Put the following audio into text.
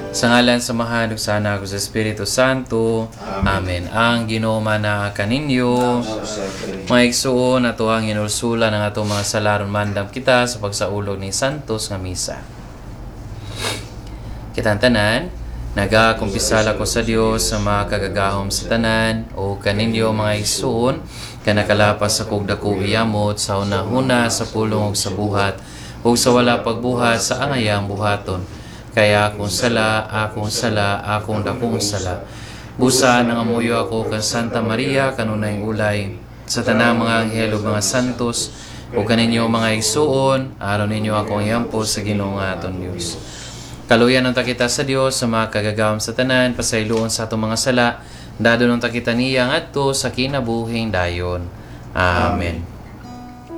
Sa ngalan samahan ug sana ako sa Espiritu Santo. Amen. Ang Ginoo na kaninyo, mga igsuon ato ang inulsula ng ato mga salaron mandam kita sa pagsaulog ni Santos nga misa. Kitang tanan, nagakumpisal ako sa Dios sa mga kagagahom sa tanan o kaninyo mga igsuon kanakalapas sa kugdako iyamot sa una-una sa pulong ug sa buhat ug sa wala pagbuhat sa angayang buhaton. Kaya akong sala, akong dakong sala. Busa nang amuyo ako kan Santa Maria, kanunay ulay, sa tanang mga anghel ug mga santos, o kaninyo mga igsuon, araw ninyo akong iyampo sa Ginoo nga aton Dios. Kaluyan ng takita sa Dios sa mga kagagawam sa tanan, pasayloon sa atong mga sala, dado ng takita niya ngadto sa kinabuhing dayon. Amen.